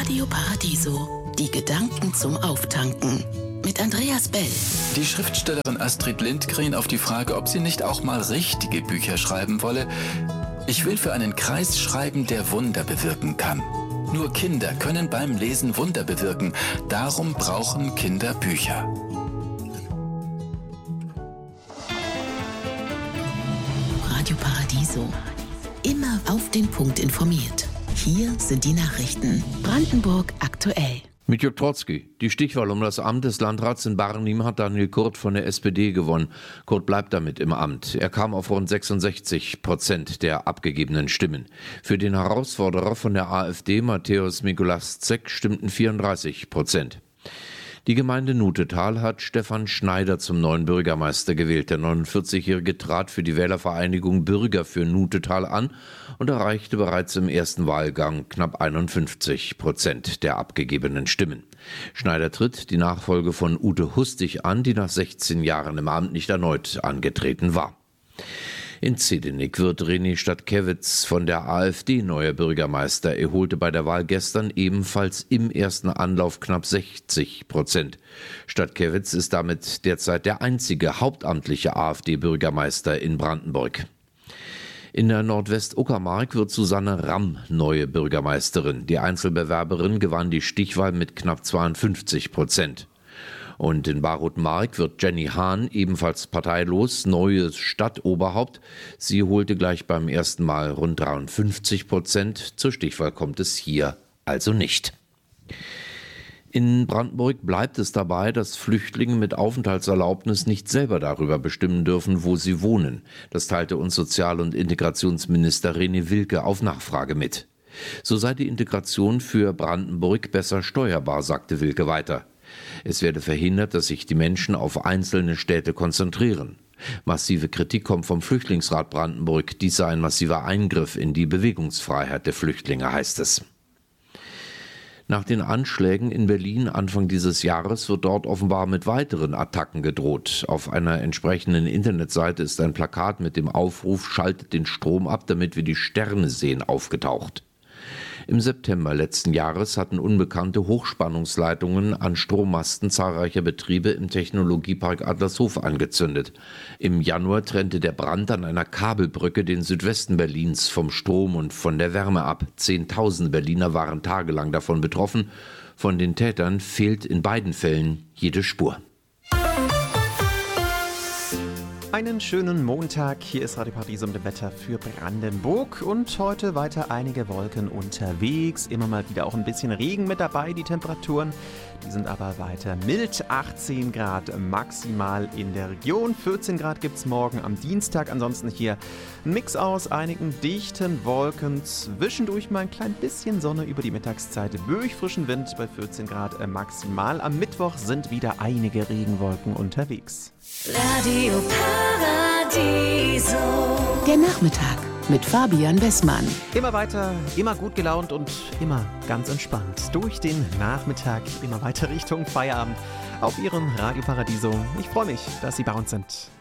Radio Paradiso. Die Gedanken zum Auftanken. Mit Andreas Bell. Die Schriftstellerin Astrid Lindgren auf die Frage, ob sie nicht auch mal richtige Bücher schreiben wolle. Ich will für einen Kreis schreiben, der Wunder bewirken kann. Nur Kinder können beim Lesen Wunder bewirken. Darum brauchen Kinder Bücher. Radio Paradiso. Immer auf den Punkt informiert. Hier sind die Nachrichten. Brandenburg aktuell. Mit Jörg Trotzki. Die Stichwahl um das Amt des Landrats in Barnim hat Daniel Kurt von der SPD gewonnen. Kurt bleibt damit im Amt. Er kam auf rund 66% der abgegebenen Stimmen. Für den Herausforderer von der AfD, Matthäus Mikulášek, stimmten 34%. Die Gemeinde Nutetal hat Stefan Schneider zum neuen Bürgermeister gewählt. Der 49-Jährige trat für die Wählervereinigung Bürger für Nutetal an und erreichte bereits im ersten Wahlgang knapp 51% der abgegebenen Stimmen. Schneider tritt die Nachfolge von Ute Hustig an, die nach 16 Jahren im Amt nicht erneut angetreten war. In Zedinik wird René Statkiewicz von der AfD neuer Bürgermeister. Er holte bei der Wahl gestern ebenfalls im ersten Anlauf knapp 60%. Statkiewicz ist damit derzeit der einzige hauptamtliche AfD-Bürgermeister in Brandenburg. In der Nordwestuckermark wird Susanne Ramm neue Bürgermeisterin. Die Einzelbewerberin gewann die Stichwahl mit knapp 52%. Und in Barutmark wird Jenny Hahn, ebenfalls parteilos, neues Stadtoberhaupt. Sie holte gleich beim ersten Mal rund 53%. Zur Stichwahl kommt es hier also nicht. In Brandenburg bleibt es dabei, dass Flüchtlinge mit Aufenthaltserlaubnis nicht selber darüber bestimmen dürfen, wo sie wohnen. Das teilte uns Sozial- und Integrationsminister René Wilke auf Nachfrage mit. So sei die Integration für Brandenburg besser steuerbar, sagte Wilke weiter. Es werde verhindert, dass sich die Menschen auf einzelne Städte konzentrieren. Massive Kritik kommt vom Flüchtlingsrat Brandenburg. Dies sei ein massiver Eingriff in die Bewegungsfreiheit der Flüchtlinge, heißt es. Nach den Anschlägen in Berlin Anfang dieses Jahres wird dort offenbar mit weiteren Attacken gedroht. Auf einer entsprechenden Internetseite ist ein Plakat mit dem Aufruf „Schaltet den Strom ab, damit wir die Sterne sehen" aufgetaucht. Im September letzten Jahres hatten Unbekannte Hochspannungsleitungen an Strommasten zahlreicher Betriebe im Technologiepark Adlershof angezündet. Im Januar trennte der Brand an einer Kabelbrücke den Südwesten Berlins vom Strom und von der Wärme ab. Zehntausende Berliner waren tagelang davon betroffen. Von den Tätern fehlt in beiden Fällen jede Spur. Einen schönen Montag, hier ist Radio Paradiso mit dem Wetter für Brandenburg und heute weiter einige Wolken unterwegs, immer mal wieder auch ein bisschen Regen mit dabei, die Temperaturen, die sind aber weiter mild, 18 Grad maximal in der Region, 14 Grad gibt's morgen am Dienstag, ansonsten hier ein Mix aus einigen dichten Wolken, zwischendurch mal ein klein bisschen Sonne über die Mittagszeit, durch frischen Wind bei 14 Grad maximal, am Mittwoch sind wieder einige Regenwolken unterwegs. Radio Paradiso. Der Nachmittag mit Fabian Wessmann. Immer weiter, immer gut gelaunt und immer ganz entspannt. Durch den Nachmittag immer weiter Richtung Feierabend auf Ihrem Radio Paradiso. Ich freue mich, dass Sie bei uns sind.